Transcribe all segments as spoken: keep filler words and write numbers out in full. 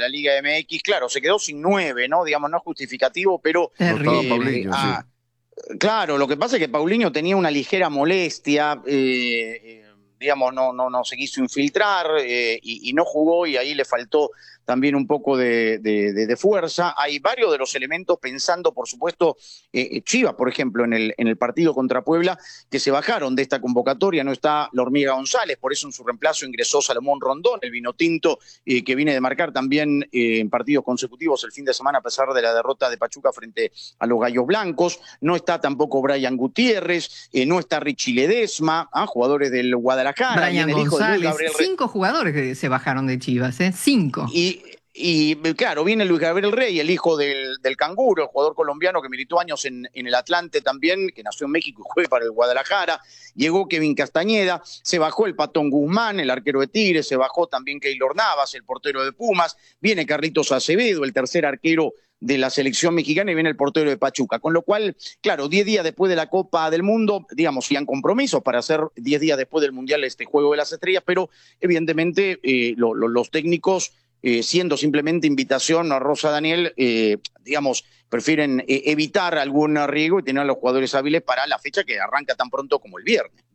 la Liga M X, claro, se quedó sin nueve, ¿no? Digamos, no es justificativo, pero... No estaba eh, Paulinho, ah, sí. Claro, lo que pasa es que Paulinho tenía una ligera molestia, eh, eh, digamos, no, no, no se quiso infiltrar eh, y, y no jugó, y ahí le faltó también un poco de, de, de, de fuerza. Hay varios de los elementos, pensando, por supuesto, eh, Chivas, por ejemplo, en el, en el partido contra Puebla, que se bajaron de esta convocatoria. No está la Hormiga González, por eso en su reemplazo ingresó Salomón Rondón, el vinotinto eh, que viene de marcar también eh, en partidos consecutivos el fin de semana, a pesar de la derrota de Pachuca frente a los Gallos Blancos. No está tampoco Brian Gutiérrez, eh, no está Richie Ledesma, ¿ah? Jugadores del Guadalajara. Brian el hijo González, de Gabriel cinco jugadores que se bajaron de Chivas, ¿eh? Cinco. Y, y claro, viene Luis Gabriel Rey, el hijo del, del Canguro, el jugador colombiano que militó años en, en el Atlante también, que nació en México y juega para el Guadalajara. Llegó Kevin Castañeda, se bajó el Patón Guzmán, el arquero de Tigres, se bajó también Keylor Navas, el portero de Pumas, viene Carlitos Acevedo, el tercer arquero de la selección mexicana, y viene el portero de Pachuca. Con lo cual, claro, diez días después de la Copa del Mundo, digamos, habían compromisos para hacer diez días después del Mundial este Juego de las Estrellas, pero evidentemente eh, lo, lo, los técnicos, eh, siendo simplemente invitación a Rosa Daniel, eh, digamos, prefieren eh, evitar algún riesgo y tener a los jugadores hábiles para la fecha que arranca tan pronto como el viernes.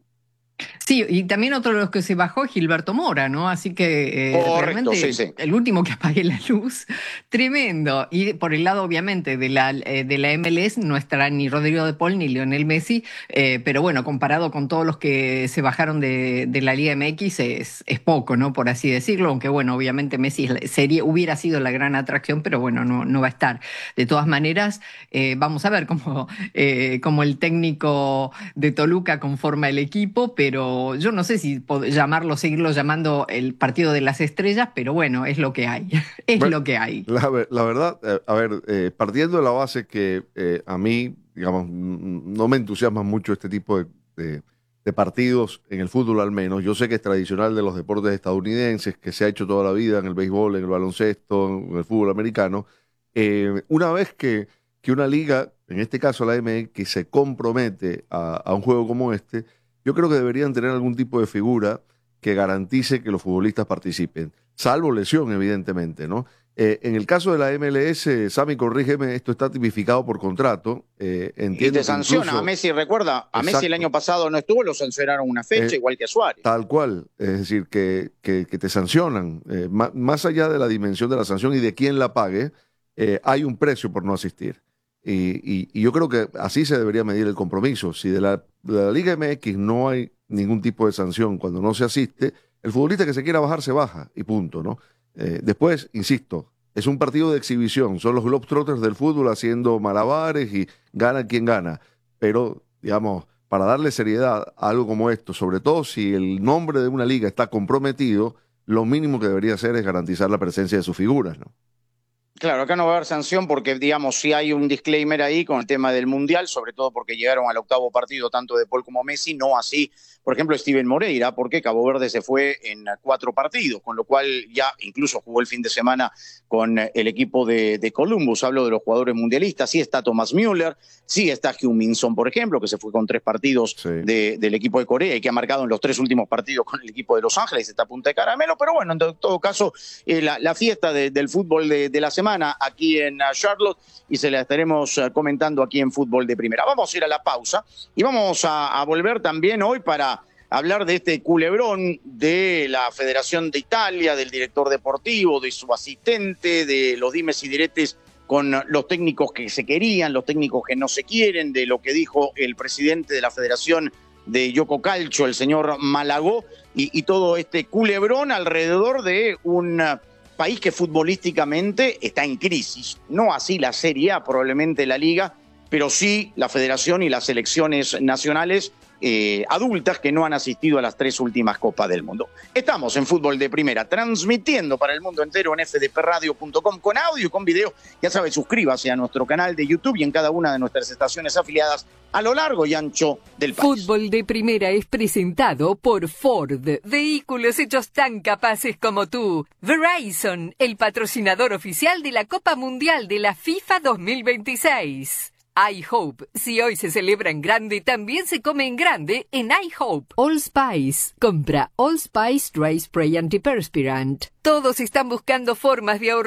Sí, y también otro de los que se bajó es Gilberto Mora, ¿no? Así que eh, Correcto, realmente sí, sí. el último que apague la luz, tremendo. Y por el lado, obviamente, de la, eh, de la M L S no estará ni Rodrigo de Paul ni Lionel Messi, eh, pero bueno, comparado con todos los que se bajaron de, de la Liga M X es, es poco, ¿no? Por así decirlo, aunque bueno, obviamente Messi sería, hubiera sido la gran atracción, pero bueno, no, no va a estar. De todas maneras, eh, vamos a ver cómo, eh, cómo el técnico de Toluca conforma el equipo, pero yo no sé si llamarlo, seguirlo llamando el partido de las estrellas, pero bueno, es lo que hay, es Bueno, lo que hay. La, la verdad, eh, a ver, eh, partiendo de la base que eh, a mí, digamos, no me entusiasma mucho este tipo de, de, de partidos en el fútbol al menos. Yo sé que es tradicional de los deportes estadounidenses, que se ha hecho toda la vida en el béisbol, en el baloncesto, en el fútbol americano. Eh, una vez que, que una liga, en este caso la M X, se compromete a, a un juego como este, yo creo que deberían tener algún tipo de figura que garantice que los futbolistas participen, salvo lesión, evidentemente, ¿no? Eh, en el caso de la M L S, Sammy, corrígeme, esto está tipificado por contrato. Eh, y te sanciona incluso, a Messi, recuerda, a exacto. Messi el año pasado no estuvo, lo sancionaron una fecha, eh, igual que a Suárez. Tal cual, es decir, que, que, que te sancionan. Eh, más, más allá de la dimensión de la sanción y de quién la pague, eh, hay un precio por no asistir. Y, y, y yo creo que así se debería medir el compromiso. Si de la, de la Liga M X no hay ningún tipo de sanción cuando no se asiste, el futbolista que se quiera bajar se baja y punto, ¿no? Eh, después, insisto, es un partido de exhibición, son los Globetrotters del fútbol haciendo malabares y gana quien gana, pero, digamos, para darle seriedad a algo como esto, sobre todo si el nombre de una liga está comprometido, lo mínimo que debería hacer es garantizar la presencia de sus figuras, ¿no? Claro, acá no va a haber sanción porque, digamos, sí hay un disclaimer ahí con el tema del Mundial, sobre todo porque llegaron al octavo partido tanto De Paul como Messi, no así, por ejemplo, Steven Moreira, porque Cabo Verde se fue en cuatro partidos, con lo cual ya incluso jugó el fin de semana con el equipo de, de Columbus. Hablo de los jugadores mundialistas, sí está Thomas Müller, sí está Heung-min Son, por ejemplo, que se fue con tres partidos sí. de, del equipo de Corea y que ha marcado en los tres últimos partidos con el equipo de Los Ángeles, está a punta de caramelo, pero bueno, en todo caso, eh, la, la fiesta de, del fútbol de, de la semana aquí en Charlotte y se la estaremos comentando aquí en Fútbol de Primera. Vamos a ir a la pausa y vamos a, a volver también hoy para hablar de este culebrón de la Federación de Italia, del director deportivo, de su asistente, de los dimes y diretes con los técnicos que se querían, los técnicos que no se quieren, de lo que dijo el presidente de la Federación de Yoco Calcio, el señor Malagó, y, y todo este culebrón alrededor de un país que futbolísticamente está en crisis. No así la Serie A, probablemente la Liga, pero sí la Federación y las selecciones nacionales eh, adultas que no han asistido a las tres últimas Copas del Mundo. Estamos en Fútbol de Primera, transmitiendo para el mundo entero en f d p radio punto com con audio y con video. Ya sabe, suscríbase a nuestro canal de YouTube y en cada una de nuestras estaciones afiliadas a lo largo y ancho del país. Fútbol de Primera es presentado por Ford, vehículos hechos tan capaces como tú. Verizon, el patrocinador oficial de la Copa Mundial de la FIFA dos mil veintiséis. iHope, si hoy se celebra en grande, también se come en grande en iHope. All Spice, compra All Spice Dry Spray Antiperspirant. Todos están buscando formas de ahorrar